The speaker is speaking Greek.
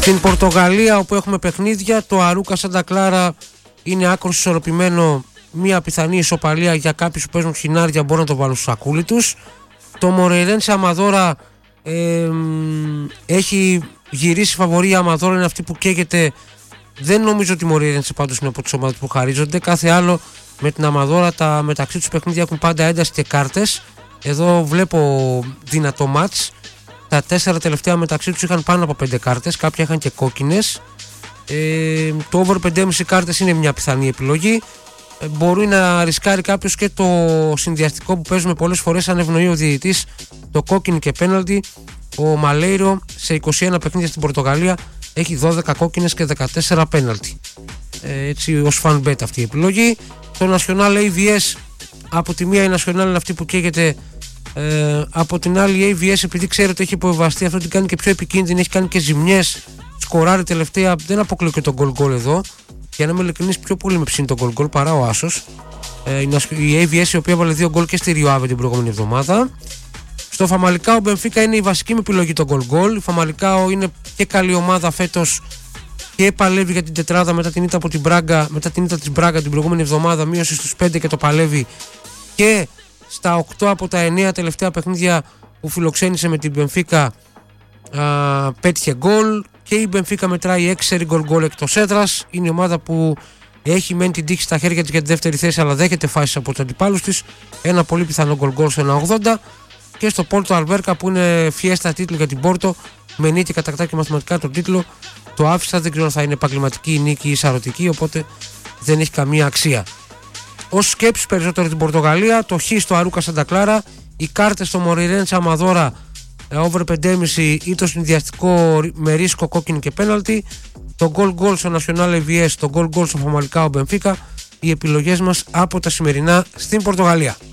Στην Πορτογαλία, όπου έχουμε παιχνίδια, το Αρούκα Σάντα Κλάρα είναι άκρως ισορροπημένο. Μια πιθανή ισοπαλία για κάποιους που παίζουν χινάρια μπορούν να το βάλουν στο σακούλι τους. Το Μορεϊρένσε Αμαδόρα έχει γυρίσει φαβορή. Η Αμαδόρα είναι αυτή που καίγεται. Δεν νομίζω ότι η Μορεϊρένσε πάντως είναι από τις ομάδες που χαρίζονται. Κάθε άλλο με την Αμαδόρα, τα μεταξύ τους παιχνίδια έχουν πάντα ένταση και κάρτες. Εδώ βλέπω δυνατό μάτς. Τα 4 τελευταία μεταξύ τους είχαν πάνω από 5 κάρτες, κάποια είχαν και κόκκινες. Το over 5,5 κάρτες είναι μια πιθανή επιλογή. Μπορεί να ρισκάρει κάποιος και το συνδυαστικό που παίζουμε πολλές φορές αν ευνοεί ο διαιτητής, το κόκκινη και πέναλτι. Ο Μαλέιρο σε 21 παιχνίδια στην Πορτογαλία έχει 12 κόκκινες και 14 πέναλτι. Έτσι ως fan bet αυτή η επιλογή. Το National AVS, από τη μία η National είναι αυτή που καίγεται, από την άλλη η AVS επειδή ξέρει ότι έχει υποβιβαστεί, αυτό την κάνει και πιο επικίνδυνη, έχει κάνει και ζημιές, σκοράρει τελευταία, δεν αποκλείω και τον goal εδώ. Για να είμαι ειλικρινής, πιο πολύ με ψήνει τον goal παρά ο Άσος. Η AVS η οποία έβαλε 2 γκολ και στη Ριο Άβε την προηγούμενη εβδομάδα. Στο Φαμαλικάο Μπενφίκα είναι η βασική μου επιλογή το goal. Η Φαμαλικάο είναι και καλή ομάδα φέτος και παλεύει για την τετράδα μετά την ήττα της Μπράγκα την προηγούμενη εβδομάδα, μείωσε στους 5 και το παλεύει και στα 8 από τα 9 τελευταία παιχνίδια που φιλοξένησε με την Μπενφίκα πέτυχε γκολ. Και η Μπενφίκα μετράει 6 γκολ εκτός έδρας. Είναι η ομάδα που έχει μεν την τύχη στα χέρια της για τη δεύτερη θέση, αλλά δέχεται φάσεις από τους αντιπάλους της. Ένα πολύ πιθανό γκολ σε 1,80. Και στο Πόρτο Αλβέρκα που είναι φιέστα τίτλο για την Πόρτο, με νίκη κατακτά και μαθηματικά τον τίτλο. Το άφησα, δεν ξέρω αν θα είναι επαγγελματική νίκη ή σαρωτική, οπότε δεν έχει καμία αξία. Ως σκέψη περισσότερο την Πορτογαλία, το χ στο Αρούκα Σάντα Κλάρα, οι κάρτες στο Μορεϊρένσε Αμαδόρα over 5,5 ή το συνδυαστικό με ρίσκο κόκκινη και πέναλτι, το goal στο National AVS, το goal στο Φαμαλικάο Μπενφίκα, οι επιλογές μας από τα σημερινά στην Πορτογαλία.